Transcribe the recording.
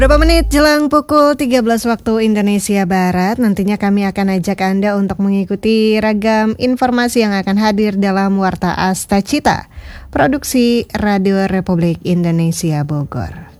Berapa menit jelang pukul 13 waktu Indonesia Barat, nantinya kami akan ajak Anda untuk mengikuti ragam informasi yang akan hadir dalam Warta Asta Cita, produksi Radio Republik Indonesia Bogor.